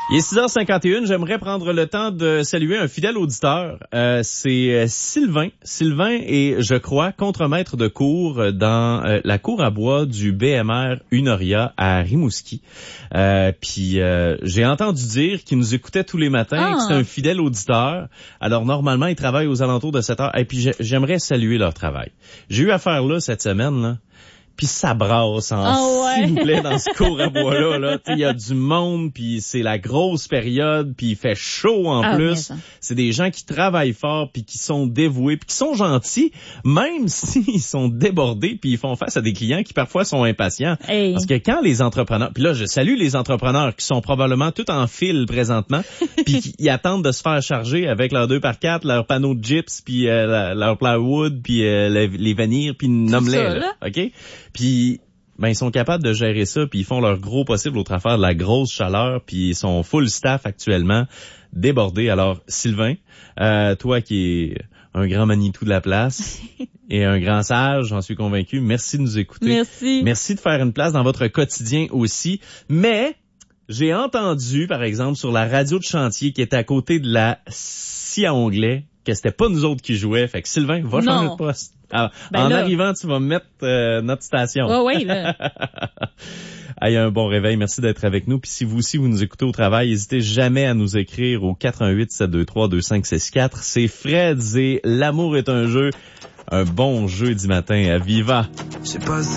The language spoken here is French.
Il est 6h51, j'aimerais prendre le temps de saluer un fidèle auditeur. C'est Sylvain. Sylvain est, je crois, contremaître de cours dans la cour à bois du BMR Unoria à Rimouski. Puis j'ai entendu dire qu'il nous écoutait tous les matins, que c'est un fidèle auditeur. Alors normalement, il travaille aux alentours de 7 heures. Et puis j'aimerais saluer leur travail. J'ai eu affaire là cette semaine, là. Puis ça brasse s'il vous plaît, dans ce cours à bois-là. Là. Il y a du monde, puis c'est la grosse période, puis il fait chaud en plus. C'est des gens qui travaillent fort, puis qui sont dévoués, puis qui sont gentils, même s'ils sont débordés, puis ils font face à des clients qui parfois sont impatients. Hey. Parce que quand les entrepreneurs... Puis là, je salue les entrepreneurs qui sont probablement tout en file présentement, puis qui attendent de se faire charger avec leurs 2x4, leurs panneaux de gyps, puis leur plywood, puis les vanilles, puis nomme-les. OK? Puis ils sont capables de gérer ça, puis ils font leur gros possible au travers de la grosse chaleur, puis ils sont full staff actuellement, débordés. Alors Sylvain, toi qui es un grand Manitou de la place et un grand sage, j'en suis convaincu, merci de nous écouter. Merci de faire une place dans votre quotidien aussi. Mais j'ai entendu, par exemple, sur la radio de chantier qui était à côté de la scie à onglets, que c'était pas nous autres qui jouaient. Fait que Sylvain, va changer de poste. Alors, arrivant, tu vas mettre notre station. Oui, là. Ayez un bon réveil. Merci d'être avec nous. Puis si vous aussi, vous nous écoutez au travail, n'hésitez jamais à nous écrire au 88-723-2564. C'est Fred et L'amour est un jeu. Un bon jeudi matin à Viva.